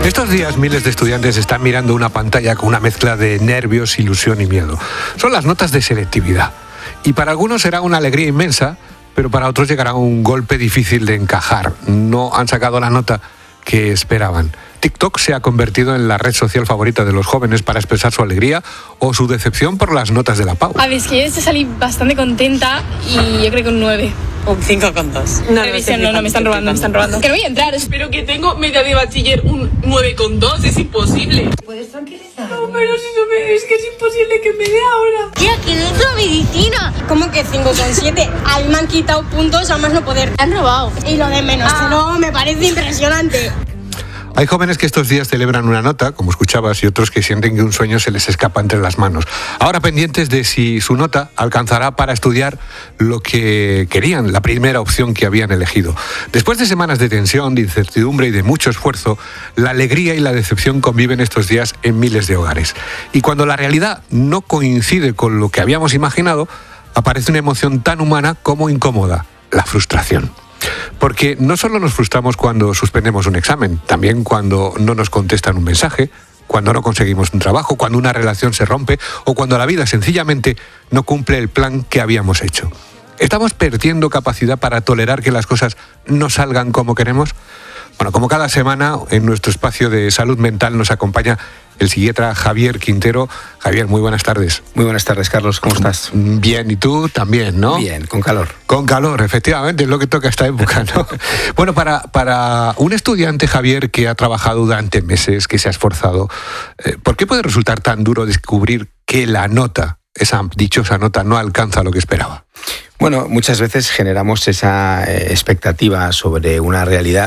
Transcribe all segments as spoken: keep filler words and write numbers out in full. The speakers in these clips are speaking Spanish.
Estos días miles de estudiantes están mirando una pantalla con una mezcla de nervios, ilusión y miedo. Son las notas de selectividad. Y para algunos será una alegría inmensa, pero para otros llegará un golpe difícil de encajar. No han sacado la nota que esperaban. TikTok se ha convertido en la red social favorita de los jóvenes para expresar su alegría o su decepción por las notas de la P A U. A ver, es que yo salí bastante contenta y yo creo que un nueve. Un cinco con dos. No, Revisión, no, no, me están robando, me están robando. Que no voy a entrar. Pero que tengo media de bachiller, un nueve con dos, es imposible. ¿Puedes tranquilizar? No, pero si no me... es que es imposible que me dé ahora. Tía, que no es medicina. ¿Cómo que cinco con siete? A mí me han quitado puntos a más no poder. Me han robado. Y lo de menos, ah. no, me parece impresionante. Hay jóvenes que estos días celebran una nota, como escuchabas, y otros que sienten que un sueño se les escapa entre las manos. Ahora pendientes de si su nota alcanzará para estudiar lo que querían, la primera opción que habían elegido. Después de semanas de tensión, de incertidumbre y de mucho esfuerzo, la alegría y la decepción conviven estos días en miles de hogares. Y cuando la realidad no coincide con lo que habíamos imaginado, aparece una emoción tan humana como incómoda, la frustración. Porque no solo nos frustramos cuando suspendemos un examen, también cuando no nos contestan un mensaje, cuando no conseguimos un trabajo, cuando una relación se rompe o cuando la vida sencillamente no cumple el plan que habíamos hecho. ¿Estamos perdiendo capacidad para tolerar que las cosas no salgan como queremos? Bueno, como cada semana, en nuestro espacio de salud mental nos acompaña el psiquiatra Javier Quintero. Javier, muy buenas tardes. Muy buenas tardes, Carlos. ¿Cómo estás? Bien, ¿y tú también, no? Bien, con calor. Con calor, efectivamente, es lo que toca esta época, ¿no? Bueno, para, para un estudiante, Javier, que ha trabajado durante meses, que se ha esforzado, eh, ¿por qué puede resultar tan duro descubrir que la nota, esa dichosa nota, no alcanza lo que esperaba? Bueno, muchas veces generamos esa eh, expectativa sobre una realidad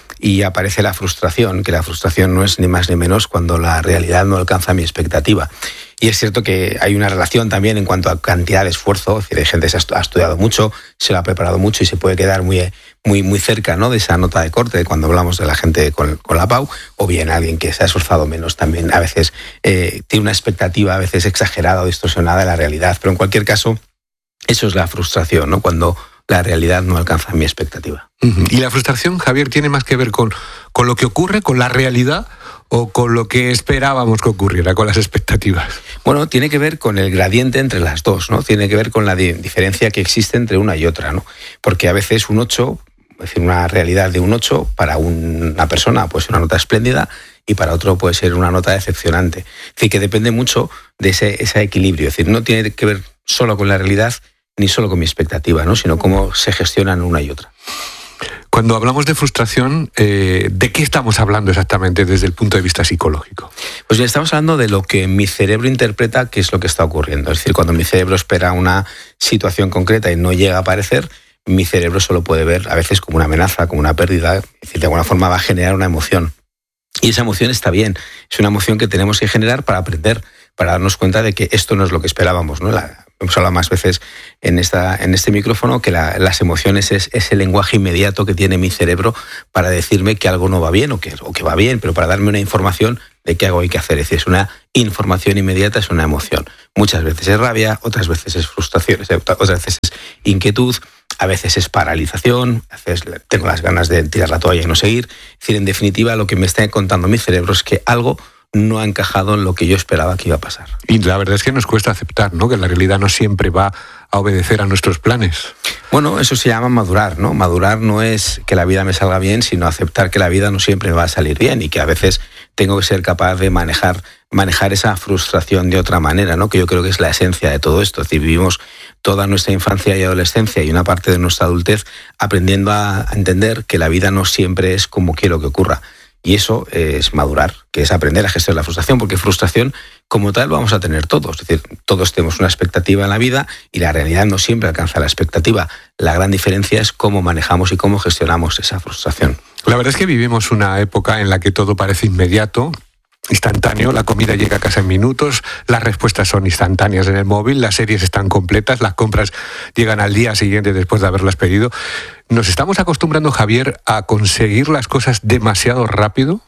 y aparece la frustración, que la frustración no es ni más ni menos cuando la realidad no alcanza mi expectativa. Y es cierto que hay una relación también en cuanto a cantidad de esfuerzo, es decir, hay gente que se ha estudiado mucho, se lo ha preparado mucho y se puede quedar muy, muy, muy cerca, ¿no?, de esa nota de corte cuando hablamos de la gente con, con la P A U, o bien alguien que se ha esforzado menos también a veces eh, tiene una expectativa a veces exagerada o distorsionada de la realidad. Pero en cualquier caso, eso es la frustración, ¿no?, cuando la realidad no alcanza mi expectativa. Uh-huh. ¿Y la frustración, Javier, tiene más que ver con, con lo que ocurre, con la realidad, o con lo que esperábamos que ocurriera, con las expectativas? Bueno, tiene que ver con el gradiente entre las dos, ¿no? Tiene que ver con la di- diferencia que existe entre una y otra, ¿no? Porque a veces un ocho, es decir, una realidad de un ocho, para una persona puede ser una nota espléndida y para otro puede ser una nota decepcionante. Es decir, que depende mucho de ese, ese equilibrio. Es decir, no tiene que ver solo con la realidad ni solo con mi expectativa, ¿no?, sino cómo se gestionan una y otra. Cuando hablamos de frustración, eh, ¿de qué estamos hablando exactamente desde el punto de vista psicológico? Pues ya estamos hablando de lo que mi cerebro interpreta que es lo que está ocurriendo. Es decir, cuando mi cerebro espera una situación concreta y no llega a aparecer, mi cerebro solo puede ver a veces como una amenaza, como una pérdida. Es decir, de alguna forma va a generar una emoción. Y esa emoción está bien. Es una emoción que tenemos que generar para aprender, para darnos cuenta de que esto no es lo que esperábamos, ¿no? La, hemos hablado más veces en, esta, en este micrófono que la, las emociones es ese lenguaje inmediato que tiene mi cerebro para decirme que algo no va bien o que, o que va bien, pero para darme una información de qué algo hay que hacer. Es decir, es una información inmediata, es una emoción. Muchas veces es rabia, otras veces es frustración, otras veces es inquietud, a veces es paralización, a veces tengo las ganas de tirar la toalla y no seguir. Es decir, en definitiva, lo que me está contando mi cerebro es que algo no ha encajado en lo que yo esperaba que iba a pasar. Y la verdad es que nos cuesta aceptar, ¿no?, que la realidad no siempre va a obedecer a nuestros planes. Bueno, eso se llama madurar, ¿no? Madurar no es que la vida me salga bien, sino aceptar que la vida no siempre me va a salir bien y que a veces tengo que ser capaz de manejar, manejar esa frustración de otra manera, ¿no?, que yo creo que es la esencia de todo esto. Es decir, vivimos toda nuestra infancia y adolescencia y una parte de nuestra adultez aprendiendo a entender que la vida no siempre es como quiero que ocurra. Y eso es madurar, que es aprender a gestionar la frustración, porque frustración como tal vamos a tener todos. Es decir, todos tenemos una expectativa en la vida y la realidad no siempre alcanza la expectativa. La gran diferencia es cómo manejamos y cómo gestionamos esa frustración. La verdad es que vivimos una época en la que todo parece inmediato, instantáneo, la comida llega a casa en minutos, las respuestas son instantáneas en el móvil, las series están completas, las compras llegan al día siguiente después de haberlas pedido. ¿Nos estamos acostumbrando, Javier, a conseguir las cosas demasiado rápido?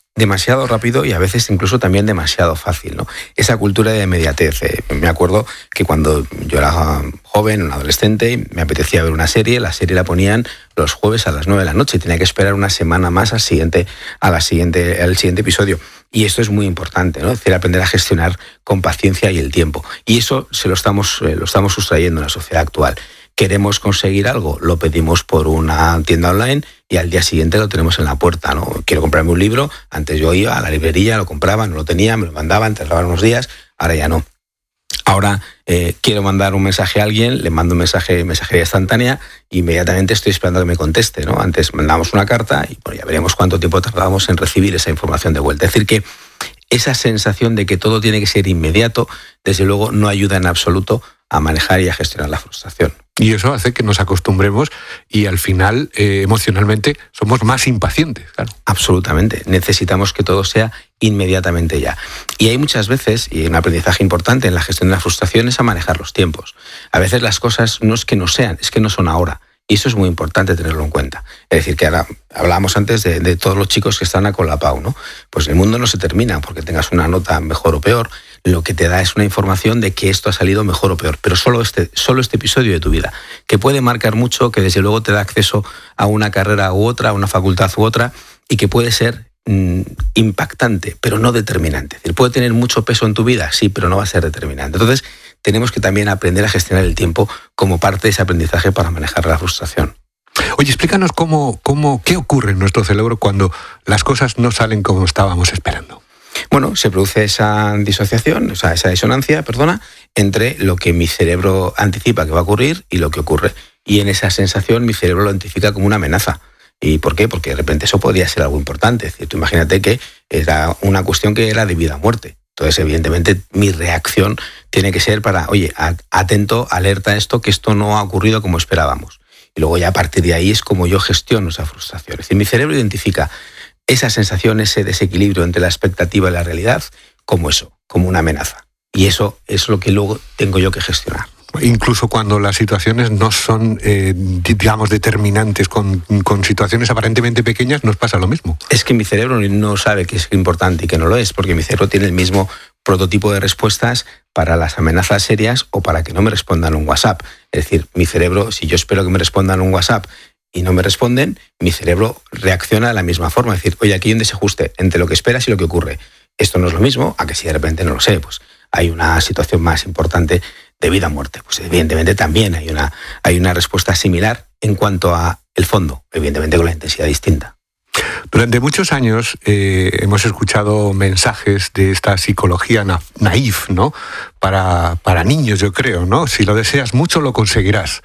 demasiado rápido y a veces incluso también demasiado fácil, ¿no? Esa cultura de inmediatez. Eh, me acuerdo que cuando yo era joven, un adolescente, me apetecía ver una serie, la serie la ponían los jueves a las nueve de la noche y tenía que esperar una semana más al siguiente, a la siguiente, al siguiente episodio. Y esto es muy importante, ¿no? Es decir, aprender a gestionar con paciencia y el tiempo. Y eso se lo estamos, eh, lo estamos sustrayendo en la sociedad actual. Queremos conseguir algo, lo pedimos por una tienda online y al día siguiente lo tenemos en la puerta, ¿no? Quiero comprarme un libro, antes yo iba a la librería, lo compraba, no lo tenía, me lo mandaban, tardaban unos días, ahora ya no. Ahora eh, quiero mandar un mensaje a alguien, le mando un mensaje, mensajería instantánea, e inmediatamente estoy esperando que me conteste, ¿no? Antes mandábamos una carta y bueno, ya veremos cuánto tiempo tardábamos en recibir esa información de vuelta. Es decir, que esa sensación de que todo tiene que ser inmediato, desde luego no ayuda en absoluto a manejar y a gestionar la frustración. Y eso hace que nos acostumbremos y al final eh, emocionalmente somos más impacientes, claro. Absolutamente. Necesitamos que todo sea inmediatamente ya. Y hay muchas veces, y un aprendizaje importante en la gestión de la frustración es a manejar los tiempos. A veces las cosas no es que no sean, es que no son ahora. Y eso es muy importante tenerlo en cuenta. Es decir, que ahora hablábamos antes de, de todos los chicos que están a Colapau, ¿no? Pues el mundo no se termina porque tengas una nota mejor o peor. Lo que te da es una información de que esto ha salido mejor o peor, pero solo este, solo este episodio de tu vida, que puede marcar mucho, que desde luego te da acceso a una carrera u otra, a una facultad u otra, y que puede ser mmm, impactante, pero no determinante. Es decir, puede tener mucho peso en tu vida, sí, pero no va a ser determinante. Entonces, tenemos que también aprender a gestionar el tiempo como parte de ese aprendizaje para manejar la frustración. Oye, explícanos cómo, cómo, qué ocurre en nuestro cerebro cuando las cosas no salen como estábamos esperando. Bueno, se produce esa disociación, o sea, esa disonancia, perdona, entre lo que mi cerebro anticipa que va a ocurrir y lo que ocurre. Y en esa sensación mi cerebro lo identifica como una amenaza. ¿Y por qué? Porque de repente eso podría ser algo importante. Es decir, tú imagínate que era una cuestión que era de vida o muerte. Entonces, evidentemente, mi reacción tiene que ser para, oye, atento, alerta a esto, que esto no ha ocurrido como esperábamos. Y luego ya a partir de ahí es como yo gestiono esa frustración. Es decir, mi cerebro identifica esa sensación, ese desequilibrio entre la expectativa y la realidad como eso, como una amenaza. Y eso es lo que luego tengo yo que gestionar. Incluso cuando las situaciones no son, eh, digamos, determinantes, con, con situaciones aparentemente pequeñas, nos pasa lo mismo. Es que mi cerebro no sabe que es importante y que no lo es, porque mi cerebro tiene el mismo prototipo de respuestas para las amenazas serias o para que no me respondan un WhatsApp. Es decir, mi cerebro, si yo espero que me respondan un WhatsApp y no me responden, mi cerebro reacciona de la misma forma. Es decir, oye, aquí hay un desajuste entre lo que esperas y lo que ocurre. Esto no es lo mismo a que si de repente no lo sé, pues hay una situación más importante de vida o muerte. Pues evidentemente también hay una, hay una respuesta similar en cuanto a el fondo, evidentemente con la intensidad distinta. Durante muchos años eh, hemos escuchado mensajes de esta psicología na- naif, ¿no? Para, para niños, yo creo, ¿no? Si lo deseas mucho, lo conseguirás.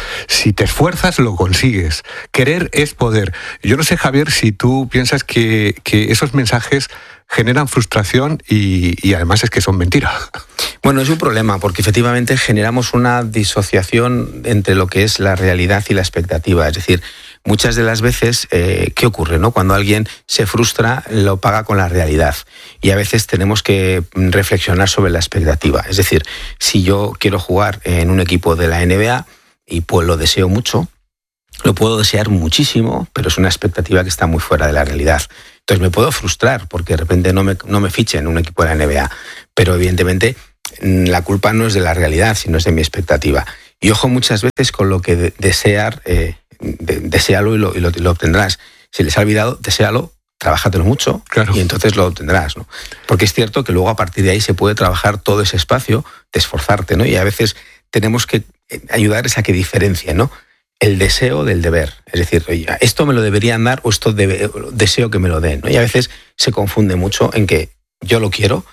Si te esfuerzas, lo consigues. Querer es poder. Yo no sé, Javier, si tú piensas que, que esos mensajes generan frustración y, y además es que son mentiras. Bueno, es un problema porque efectivamente generamos una disociación entre lo que es la realidad y la expectativa. Es decir, muchas de las veces, eh, ¿qué ocurre, no? Cuando alguien se frustra, lo paga con la realidad. Y a veces tenemos que reflexionar sobre la expectativa. Es decir, si yo quiero jugar en un equipo de la N B A y pues lo deseo mucho, lo puedo desear muchísimo, pero es una expectativa que está muy fuera de la realidad. Entonces me puedo frustrar porque de repente no me, no me fichen en un equipo de la N B A. Pero evidentemente la culpa no es de la realidad, sino es de mi expectativa. Y ojo muchas veces con lo que de, desear, eh, de, deséalo y lo, y, lo, y lo obtendrás. Si les ha olvidado, deséalo, trabájatelo mucho, claro, y entonces lo obtendrás, ¿no? Porque es cierto que luego a partir de ahí se puede trabajar todo ese espacio de esforzarte, ¿no? Y a veces tenemos que ayudarles a que diferencien, ¿no? El deseo del deber. Es decir, oye, esto me lo deberían dar o esto debe, deseo que me lo den, ¿no? Y a veces se confunde mucho en que yo lo quiero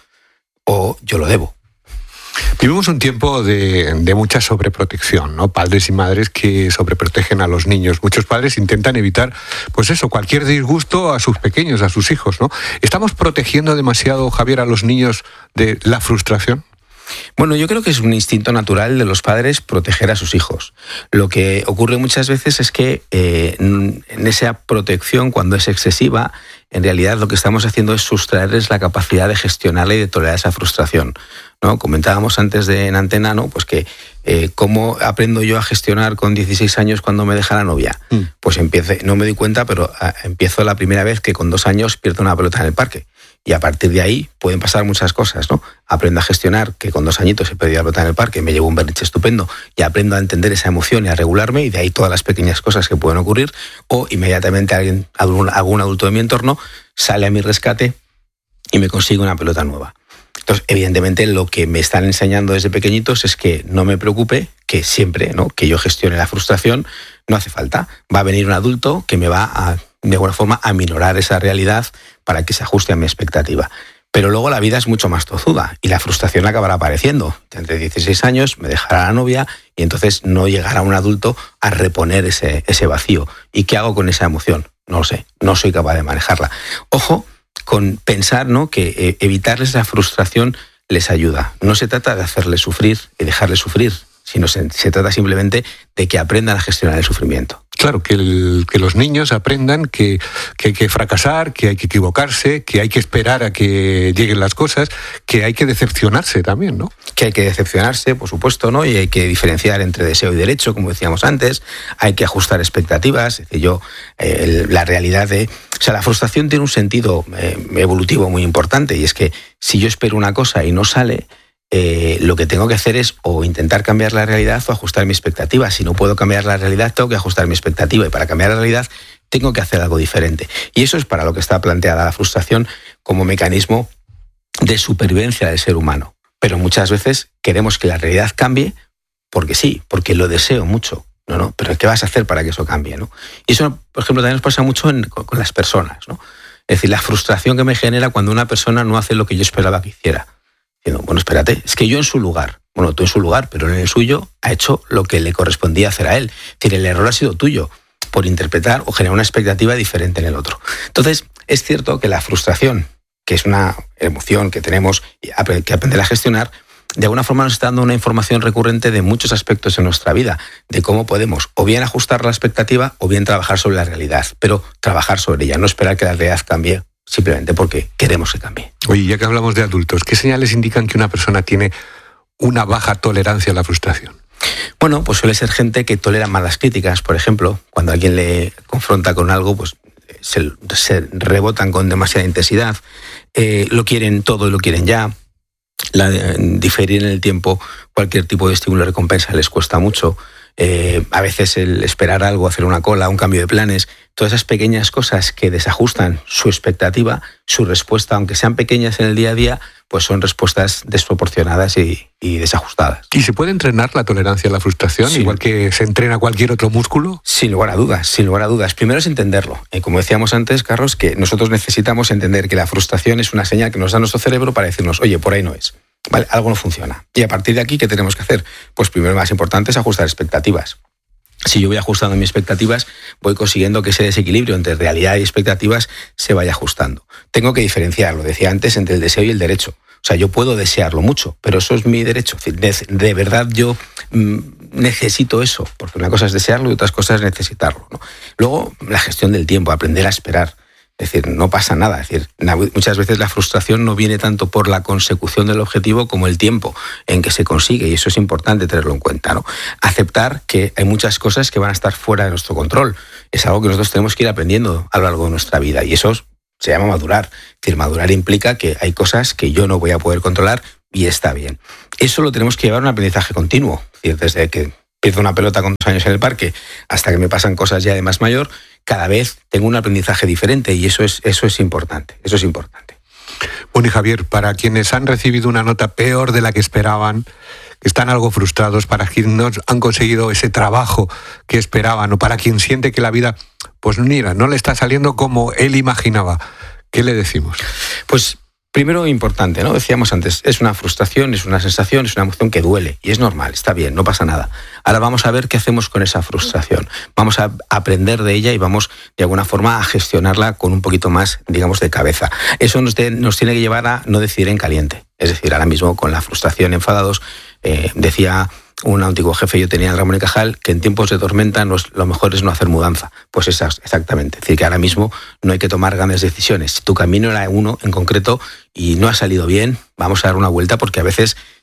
o yo lo debo. Vivimos un tiempo de, de mucha sobreprotección, ¿no? Padres y madres que sobreprotegen a los niños. Muchos padres intentan evitar, pues eso, cualquier disgusto a sus pequeños, a sus hijos, ¿no? ¿Estamos protegiendo demasiado, Javier, a los niños de la frustración? Bueno, yo creo que es un instinto natural de los padres proteger a sus hijos. Lo que ocurre muchas veces es que eh, en esa protección, cuando es excesiva, en realidad lo que estamos haciendo es sustraerles la capacidad de gestionarla y de tolerar esa frustración, ¿no? Comentábamos antes de en antena, ¿no? Pues que Eh, ¿Cómo aprendo yo a gestionar con dieciséis años cuando me deja la novia? Mm. Pues empiece, no me doy cuenta, pero a, empiezo la primera vez que con dos años pierdo una pelota en el parque. Y a partir de ahí pueden pasar muchas cosas, ¿no? Aprendo a gestionar, que con dos añitos he perdido la pelota en el parque, me llevo un berrinche estupendo y aprendo a entender esa emoción y a regularme, y de ahí todas las pequeñas cosas que pueden ocurrir. O inmediatamente alguien, algún, algún adulto de mi entorno sale a mi rescate y me consigue una pelota nueva. Entonces, evidentemente, lo que me están enseñando desde pequeñitos es que no me preocupe, que siempre, ¿no?, que yo gestione la frustración, no hace falta. Va a venir un adulto que me va a, de alguna forma, a minorar esa realidad para que se ajuste a mi expectativa. Pero luego la vida es mucho más tozuda y la frustración acabará apareciendo. Entre dieciséis años me dejará la novia y entonces no llegará un adulto a reponer ese, ese vacío. ¿Y qué hago con esa emoción? No lo sé, no soy capaz de manejarla. Ojo con pensar, ¿no?, que eh, evitarles la frustración les ayuda. No se trata de hacerles sufrir y dejarles sufrir, sino se, se trata simplemente de que aprendan a gestionar el sufrimiento. Claro, que, el, que los niños aprendan que, que hay que fracasar, que hay que equivocarse, que hay que esperar a que lleguen las cosas, que hay que decepcionarse también, ¿no? Que hay que decepcionarse, por supuesto, ¿no? Y hay que diferenciar entre deseo y derecho, como decíamos antes. Hay que ajustar expectativas. Es decir, yo, eh, la realidad de... O sea, la frustración tiene un sentido eh, evolutivo muy importante, y es que si yo espero una cosa y no sale, Eh, lo que tengo que hacer es o intentar cambiar la realidad o ajustar mi expectativa. Si no puedo cambiar la realidad, tengo que ajustar mi expectativa, y para cambiar la realidad tengo que hacer algo diferente. Y eso es para lo que está planteada la frustración como mecanismo de supervivencia del ser humano. Pero muchas veces queremos que la realidad cambie porque sí, porque lo deseo mucho. No, no, pero ¿qué vas a hacer para que eso cambie, ¿no? Y eso, por ejemplo, también nos pasa mucho en, con, con las personas, ¿no? Es decir, la frustración que me genera cuando una persona no hace lo que yo esperaba que hiciera. Diciendo, bueno, espérate, es que yo en su lugar, bueno, tú en su lugar, pero en el suyo ha hecho lo que le correspondía hacer a él. Es decir, el error ha sido tuyo por interpretar o generar una expectativa diferente en el otro. Entonces, es cierto que la frustración, que es una emoción que tenemos que aprender a gestionar, de alguna forma nos está dando una información recurrente de muchos aspectos de nuestra vida, de cómo podemos o bien ajustar la expectativa o bien trabajar sobre la realidad, pero trabajar sobre ella, no esperar que la realidad cambie simplemente porque queremos que cambie. Oye, ya que hablamos de adultos, ¿qué señales indican que una persona tiene una baja tolerancia a la frustración? Bueno, pues suele ser gente que tolera malas críticas, por ejemplo. Cuando alguien le confronta con algo, pues se, se rebotan con demasiada intensidad, eh, lo quieren todo y lo quieren ya. La, diferir en el tiempo cualquier tipo de estímulo y recompensa les cuesta mucho. Eh, a veces el esperar algo, hacer una cola, un cambio de planes, todas esas pequeñas cosas que desajustan su expectativa, su respuesta, aunque sean pequeñas en el día a día, pues son respuestas desproporcionadas y, y desajustadas. ¿Y se puede entrenar la tolerancia a la frustración, sí, igual que se entrena cualquier otro músculo? Sin lugar a dudas, sin lugar a dudas. Primero es entenderlo. Eh, como decíamos antes, Carlos, que nosotros necesitamos entender que la frustración es una señal que nos da nuestro cerebro para decirnos, oye, por ahí no es. Vale, algo no funciona. Y a partir de aquí, ¿qué tenemos que hacer? Pues primero, lo más importante es ajustar expectativas. Si yo voy ajustando mis expectativas, voy consiguiendo que ese desequilibrio entre realidad y expectativas se vaya ajustando. Tengo que diferenciar, lo decía antes, entre el deseo y el derecho. O sea, yo puedo desearlo mucho, pero eso es mi derecho. De, de verdad yo mmm, necesito eso, porque una cosa es desearlo y otra cosa es necesitarlo, ¿no? Luego, la gestión del tiempo, aprender a esperar. Es decir, no pasa nada. Es decir, muchas veces la frustración no viene tanto por la consecución del objetivo como el tiempo en que se consigue, y eso es importante tenerlo en cuenta, ¿no? Aceptar que hay muchas cosas que van a estar fuera de nuestro control. Es algo que nosotros tenemos que ir aprendiendo a lo largo de nuestra vida, y eso se llama madurar. Es decir, madurar implica que hay cosas que yo no voy a poder controlar y está bien. Eso lo tenemos que llevar a un aprendizaje continuo. Es decir, desde que empiezo una pelota con dos años en el parque hasta que me pasan cosas ya de más mayor, cada vez tengo un aprendizaje diferente, y eso es, eso es importante, eso es importante. Bueno, y Javier, para quienes han recibido una nota peor de la que esperaban, que están algo frustrados, para quienes no han conseguido ese trabajo que esperaban, o para quien siente que la vida, pues mira, no le está saliendo como él imaginaba, ¿qué le decimos? Pues primero, importante, ¿no? Decíamos antes, es una frustración, es una sensación, es una emoción que duele, y es normal, está bien, no pasa nada. Ahora vamos a ver qué hacemos con esa frustración. Vamos a aprender de ella y vamos, de alguna forma, a gestionarla con un poquito más, digamos, de cabeza. Eso nos, de, nos tiene que llevar a no decidir en caliente. Es decir, ahora mismo, con la frustración, enfadados, eh, decía un antiguo jefe, yo tenía en Ramón y Cajal, que en tiempos de tormenta no es, lo mejor es no hacer mudanza. Pues es exactamente. Es decir, que ahora mismo no hay que tomar grandes decisiones. Si tu camino era uno en concreto y no ha salido bien, vamos a dar una vuelta, porque a veces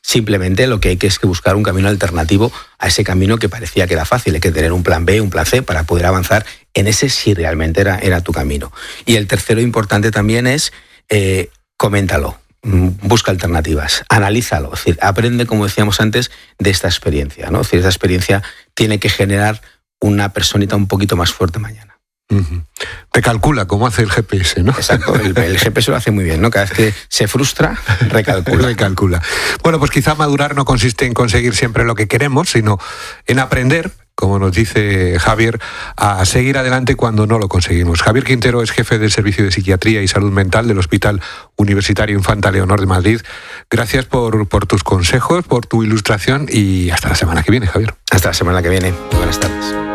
Simplemente lo que hay que es que buscar un camino alternativo a ese camino que parecía que era fácil. Hay que tener un plan B, un plan C para poder avanzar en ese si realmente era, era tu camino. Y el tercero importante también es, eh, coméntalo, busca alternativas, analízalo, es decir, aprende, como decíamos antes, de esta experiencia, ¿no? Es decir, esta experiencia tiene que generar una personita un poquito más fuerte mañana. Uh-huh. Te calcula, como hace el G P S, ¿no? Exacto, el, el G P S lo hace muy bien, ¿no? Cada vez que se frustra, recalcula. recalcula. Bueno, pues quizá madurar no consiste en conseguir siempre lo que queremos, sino en aprender, como nos dice Javier, a seguir adelante cuando no lo conseguimos. Javier Quintero es jefe del Servicio de Psiquiatría y Salud Mental del Hospital Universitario Infanta Leonor de Madrid. Gracias por, por tus consejos, por tu ilustración y hasta la semana que viene, Javier. Hasta la semana que viene. Buenas tardes.